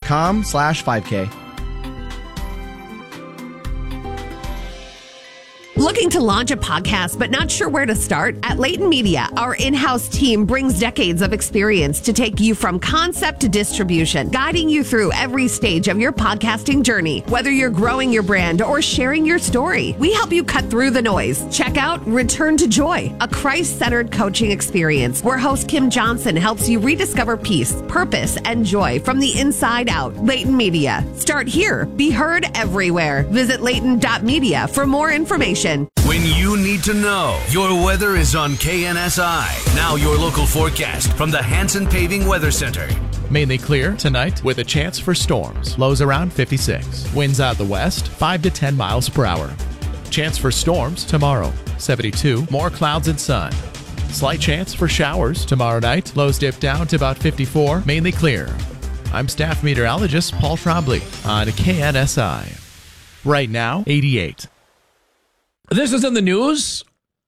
laytonmedia.com/5K. Looking to launch a podcast but not sure where to start? At Layton Media, our in-house team brings decades of experience to take you from concept to distribution, guiding you through every stage of your podcasting journey. Whether you're growing your brand or sharing your story, we help you cut through the noise. Check out Return to Joy, a Christ-centered coaching experience where host Kim Johnson helps you rediscover peace, purpose, and joy from the inside out. Layton Media. Start here. Be heard everywhere. Visit layton.media for more information. When you need to know, your weather is on KNSI. Now your local forecast from the Hanson Paving Weather Center. Mainly clear tonight with a chance for storms. Lows around 56. Winds out the west, 5 to 10 miles per hour. Chance for storms tomorrow, 72. More clouds and sun. Slight chance for showers tomorrow night. Lows dip down to about 54. Mainly clear. I'm staff meteorologist Paul Trombley on KNSI. Right now, 88. This is in the news.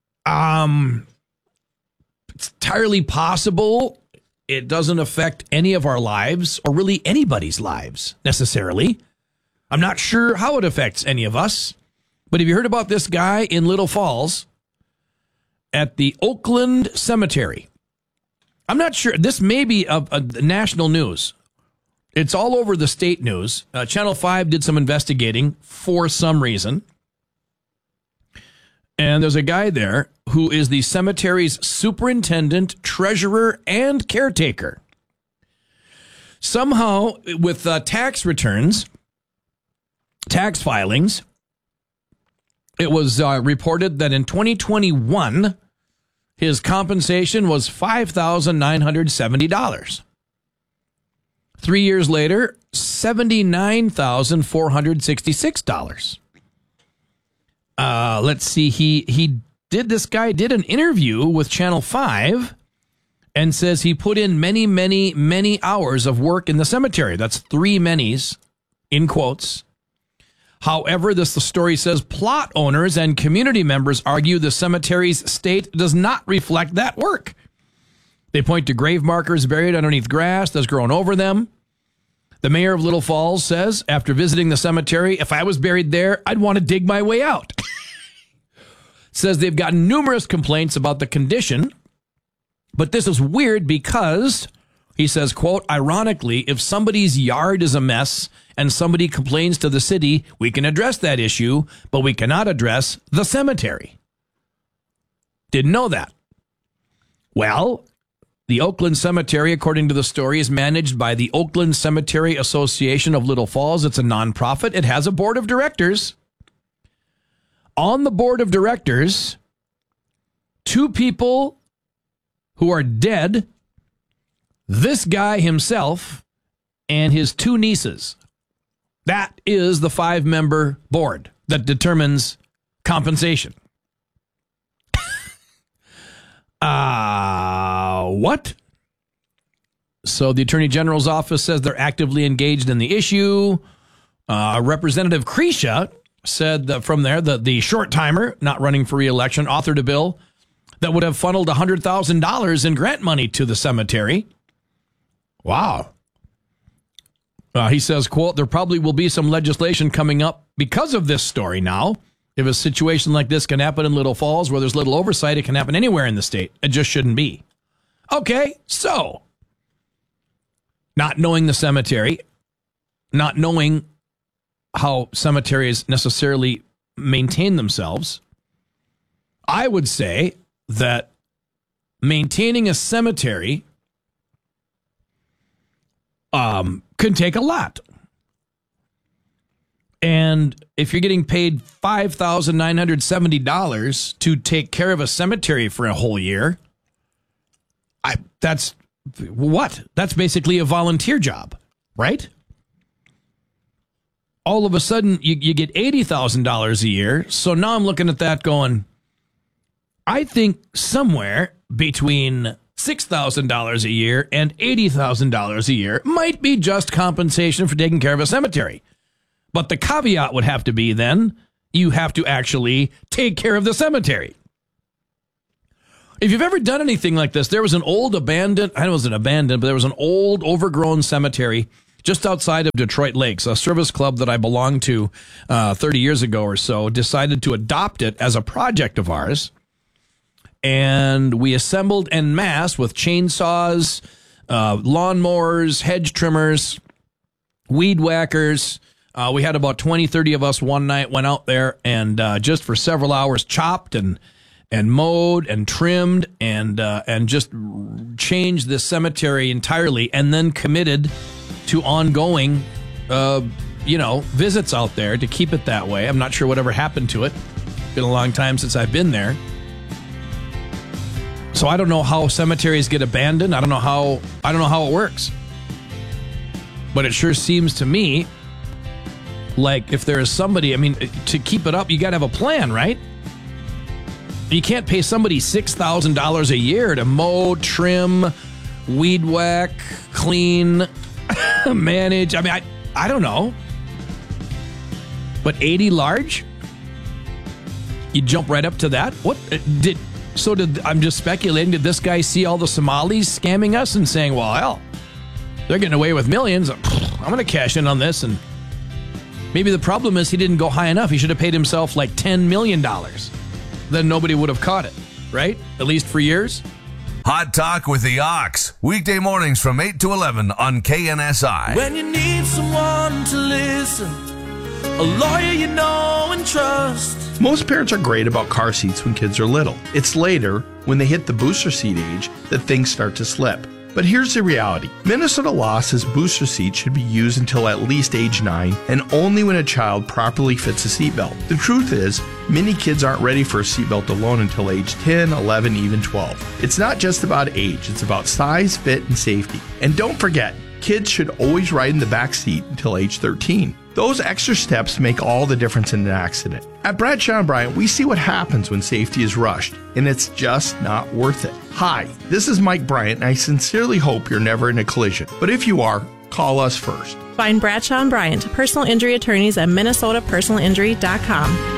It's entirely possible it doesn't affect any of our lives or really anybody's lives necessarily. I'm not sure how it affects any of us. But have you heard about this guy in Little Falls at the Oakland Cemetery? I'm not sure. This may be a national news. It's all over the state news. Channel 5 did some investigating for some reason. And there's a guy there who is the cemetery's superintendent, treasurer, and caretaker. Somehow, with tax returns, tax filings, it was reported that in 2021, his compensation was $5,970. 3 years later, $79,466. Let's see. This guy did an interview with Channel 5 and says he put in many, many, many hours of work in the cemetery. That's three manys in quotes. However, the story says plot owners and community members argue the cemetery's state does not reflect that work. They point to grave markers buried underneath grass that's grown over them. The mayor of Little Falls says, after visiting the cemetery, if I was buried there, I'd want to dig my way out. Says they've gotten numerous complaints about the condition, but this is weird because, he says, quote, ironically, if somebody's yard is a mess and somebody complains to the city, we can address that issue, but we cannot address the cemetery. Didn't know that. Well, the Oakland Cemetery, according to the story, is managed by the Oakland Cemetery Association of Little Falls. It's a nonprofit. It has a board of directors. On the board of directors, two people who are dead, this guy himself, and his two nieces. That is the 5-member board that determines compensation. What? So the Attorney General's office says they're actively engaged in the issue. Representative Krisha said that from there that the short timer, not running for re-election, authored a bill that would have funneled $100,000 in grant money to the cemetery. Wow. He says, quote, there probably will be some legislation coming up because of this story now. If a situation like this can happen in Little Falls where there's little oversight, it can happen anywhere in the state. It just shouldn't be. Okay, so not knowing the cemetery, not knowing how cemeteries necessarily maintain themselves, I would say that maintaining a cemetery can take a lot. And if you're getting paid $5,970 to take care of a cemetery for a whole year, that's basically a volunteer job, right? All of a sudden, you get $80,000 a year. So now I'm looking at that going, I think somewhere between $6,000 a year and $80,000 a year might be just compensation for taking care of a cemetery. But the caveat would have to be then you have to actually take care of the cemetery. If you've ever done anything like this, there was an old abandoned, I know it wasn't abandoned, but there was an old overgrown cemetery just outside of Detroit Lakes. A service club that I belonged to 30 years ago or so decided to adopt it as a project of ours. And we assembled en masse with chainsaws, lawnmowers, hedge trimmers, weed whackers. We had about 20, 30 of us one night, went out there and just for several hours chopped and mowed and trimmed and just changed this cemetery entirely, and then committed to ongoing, visits out there to keep it that way. I'm not sure whatever happened to it. Been a long time since I've been there. So I don't know how cemeteries get abandoned. I don't know how it works. But it sure seems to me like if there is somebody, to keep it up, you got to have a plan, right? You can't pay somebody $6,000 a year to mow, trim, weed whack, clean, manage. I don't know. But 80 large? You jump right up to that? I'm just speculating, did this guy see all the Somalis scamming us and saying, well, hell, they're getting away with millions. I'm going to cash in on this. And maybe the problem is he didn't go high enough. He should have paid himself like $10 million. Then nobody would have caught it, right? At least for years. Hot Talk with the Ox. Weekday mornings from 8 to 11 on KNSI. When you need someone to listen, a lawyer you know and trust. Most parents are great about car seats when kids are little. It's later, when they hit the booster seat age, that things start to slip. But here's the reality. Minnesota law says booster seats should be used until at least age 9 and only when a child properly fits a seatbelt. The truth is, many kids aren't ready for a seatbelt alone until age 10, 11, even 12. It's not just about age, it's about size, fit, and safety. And don't forget, kids should always ride in the back seat until age 13. Those extra steps make all the difference in an accident. At Bradshaw & Bryant, we see what happens when safety is rushed, and it's just not worth it. Hi, this is Mike Bryant, and I sincerely hope you're never in a collision. But if you are, call us first. Find Bradshaw & Bryant, personal injury attorneys at minnesotapersonalinjury.com.